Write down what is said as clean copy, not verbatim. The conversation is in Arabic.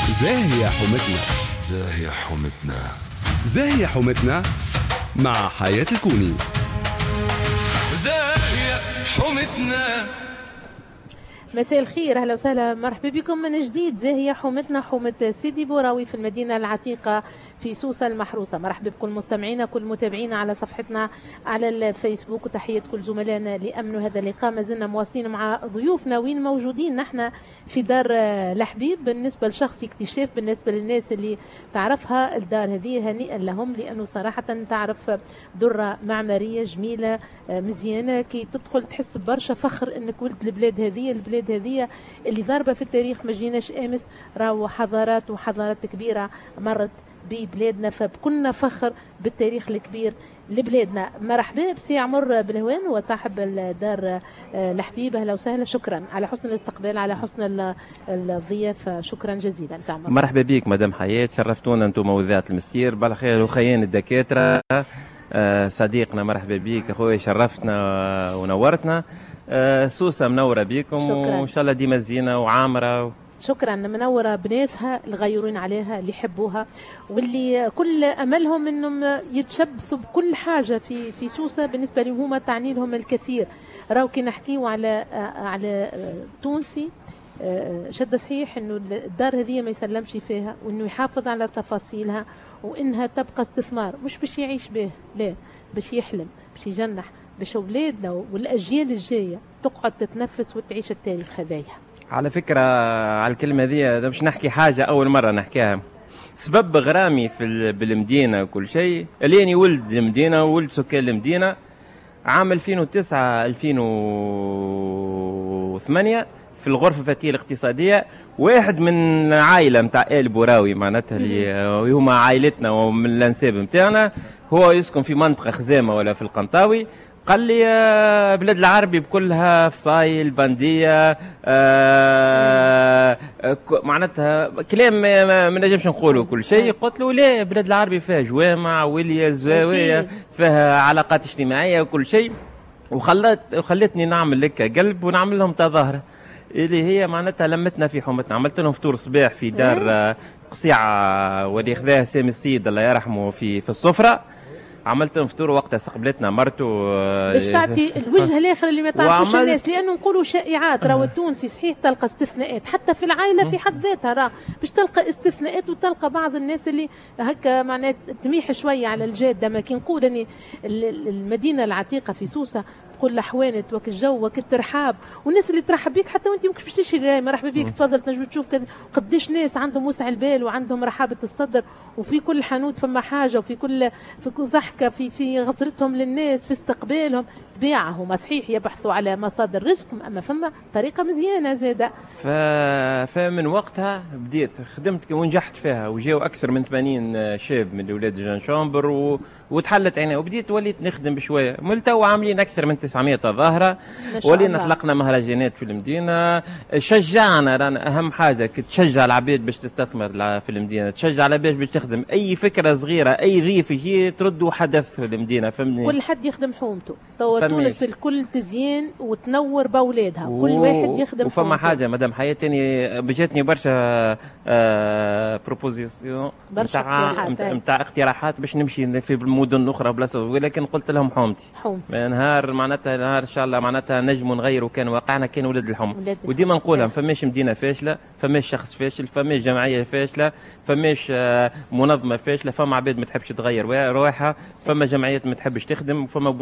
زاهية حومتنا. زاهية حومتنا. زاهية حومتنا مع حياة الكوني. زاهية حومتنا. مساء الخير، اهلا وسهلا، مرحبا بكم من جديد. زاهية حومتنا، حومة سيدي بوراوي في المدينة العتيقة في سوسة المحروسة. مرحبا بكل مستمعينا، كل متابعينا على صفحتنا على الفيسبوك، وتحية كل زملائنا اللي أمنوا هذا اللقاء. ما زلنا مواصلين مع ضيوفنا وين موجودين. نحن في دار الحبيب. بالنسبة لشخص اكتشاف بالنسبة للناس اللي تعرفها الدار هذه، هنيئا لهم، لأنه صراحة تعرف درة معمارية جميلة مزيانة، كي تدخل تحس ببرشا فخر انك ولد البلاد هذه. البلاد هذه اللي ضاربة في التاريخ، ما جيناش امس، راهو حضارات وحضارات كبيرة مرت ببلادنا، فبكلنا فخر بالتاريخ الكبير لبلادنا. مرحبا بسي عمر بلهوان وصاحب الدار الحبيب، اهلا وسهلا. شكرا على حسن الاستقبال، على حسن الضيافه، شكرا جزيلا سي عمر. مرحبا بك مدام حياة، شرفتونا انتم وذات المستير. بالخير وخيان الدكاتره. صديقنا مرحبا بك اخوي، شرفتنا ونورتنا. سوسة منورة بكم، وإن شاء الله ديما زينة وعامرة. شكرا، منورة بناسها الغيورين عليها، اللي يحبوها، واللي كل أملهم أنهم يتشبثوا بكل حاجة في سوسة. بالنسبة لهم هما تعني لهم الكثير. راو كي نحكيو على تونسي شد صحيح أنه الدار هذه ما يسلمش فيها، وأنه يحافظ على تفاصيلها، وإنها تبقى استثمار مش باش يعيش به، لا، باش يحلم، باش يجنح، باش أولادنا والأجيال الجاية تقعد تتنفس وتعيش التاريخ هذايا. على فكرة على الكلمة ذي مش نحكي حاجة أول مرة نحكيها. سبب غرامي بالمدينة وكل شيء، لاني ولد المدينة وولد سكان المدينة. عام 2009 2008 في الغرفة الفتية الاقتصادية، واحد من عائلة متاع آل بوراوي معناتها اللي هما عائلتنا ومن الأنساب متاعنا، هو يسكن في منطقة خزامة ولا في القنطاوي. قال لي بلاد العربي بكلها فصايل بندية، معناتها كلام ما نجمش نقوله كل شيء. قلت له لا، بلاد العربي فيها جوامع وليا زواوية، فيها علاقات اجتماعية وكل شيء. وخلتني نعمل لك قلب ونعمل لهم تظاهرة اللي هي معناتها لمتنا في حومتنا. عملت لهم فطور صباح في دار قصيعة واللي خذاها سامي السيد الله يرحمه في السفرة. عملت لهم فطور وقتها استقبلتنا مرته باش تعطي الوجه الاخر اللي ما تعرفوش الناس، لانه نقولوا شائعات. راهو التونسي صحيح تلقى استثناءات، حتى في العائله في حد ذاتها راه باش تلقى استثناءات، وتلقى بعض الناس اللي هكا معناها تميح شويه على الجاده. ما كي نقول اني المدينه العتيقه في سوسه تقول لحوانت وك الجو وك الترحاب، والناس اللي ترحب بك حتى وانت ممكن باش تشري مرحبا بك تفضل، تنجم تشوف قديش ناس عندهم وسع البال وعندهم رحابه الصدر، وفي كل حانوت فما حاجه، وفي كل ضحكه في غزرتهم للناس، في استقبالهم. طبيعه صحيح يبحثوا على مصادر رزقهم، اما فما طريقه مزيانه زاده. فمن وقتها بديت خدمت ونجحت فيها، وجاوا اكثر من 80 شاب من اولاد جان شامبر وتحلت عيني، وبديت وليت نخدم بشويه. ملتو عاملين اكثر من 900 ظاهره، ولينا خلقنا مهرجانات في المدينه. شجعنا، رانا اهم حاجه كي تشجع العباد باش تستثمر في المدينه، تشجع العباد باش تخدم. اي فكره صغيره، اي ريف يجي تردوا حدث في المدينه، فهمني؟ كل حد يخدم حومته. تونس الكل تزيين وتنور باولادها، كل واحد يخدم. وفما حاجه مدام حياة تاني بجاتني برشا بروبوزيسيون نتاع اقتراحات باش نمشي في المدن الاخرى بلاصه، ولكن قلت لهم حومتي نهار معناتها نهار ان شاء الله معناتها نجموا نغيروا كان واقعنا كان ولد الحوم. وديما نقولها، فماش مدينه فاشله، فماش شخص فاشل، فماش جمعيه فاشله، فماش منظمه فاشله، فما عباد ما تحبش تغير رواحها، فما جمعيات ما تحبش تخدم، فما